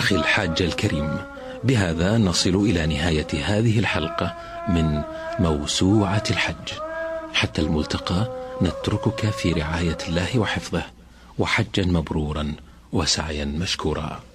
أخي الحاج الكريم، بهذا نصل إلى نهاية هذه الحلقة من موسوعة الحج. حتى الملتقى نتركك في رعاية الله وحفظه، وحجا مبرورا وسعيا مشكورا.